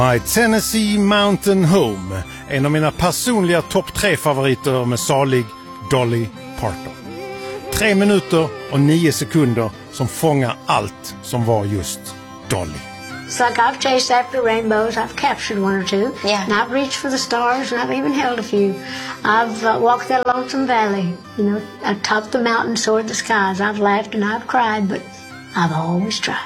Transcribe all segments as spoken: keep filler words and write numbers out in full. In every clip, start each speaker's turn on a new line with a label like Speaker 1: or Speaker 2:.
Speaker 1: My Tennessee Mountain Home, en av mina personliga topp tre favoriter med salig Dolly Parton. Tre minuter och nio sekunder som fångar allt som var just Dolly.
Speaker 2: It's like I've chased after rainbows, I've captured one or two,
Speaker 3: yeah.
Speaker 2: and I've reached for the stars, and I've even held a few. I've uh, walked that lonesome valley, you know, atop the mountain, soared the skies. I've laughed and I've cried, but I've always tried.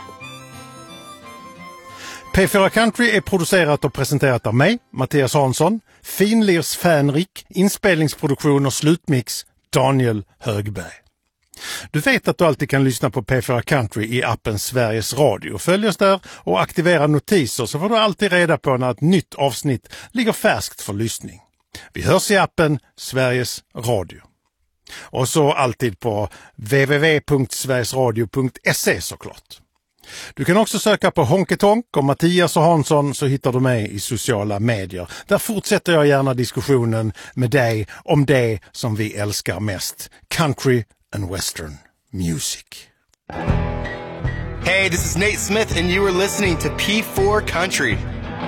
Speaker 1: P fyra Country är producerat och presenterat av mig, Mattias Hansson, Finlirs Fänrik, inspelningsproduktion och slutmix Daniel Högberg. Du vet att du alltid kan lyssna på P fyra Country i appen Sveriges Radio. Följ oss där och aktivera notiser så får du alltid reda på när ett nytt avsnitt ligger färskt för lyssning. Vi hörs i appen Sveriges Radio. Och så alltid på w w w punkt sverigesradio punkt se såklart. Du kan också söka på Honketonk och Mattias och Hansson så hittar du mig i sociala medier. Där fortsätter jag gärna diskussionen med dig om det som vi älskar mest. Country and Western music.
Speaker 4: Hey, this is Nate Smith and you are listening to P four Country.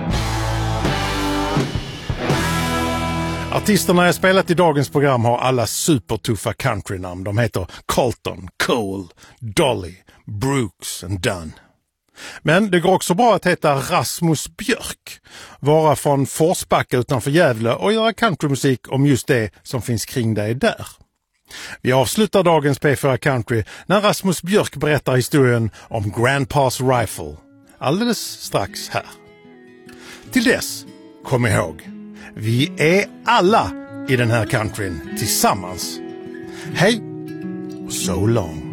Speaker 1: Artisterna jag spelat i dagens program har alla supertuffa countrynamn. De heter Colton, Cole, Dolly, Brooks and Dunn. Men det går också bra att heta Rasmus Björk, vara från Forsbacka utanför Gävle och göra countrymusik om just det som finns kring dig där. Vi avslutar dagens P fyra Country när Rasmus Björk berättar historien om Grandpa's Rifle. Alldeles strax här. Till dess, kom ihåg, vi är alla i den här countryn tillsammans. Hej och so long.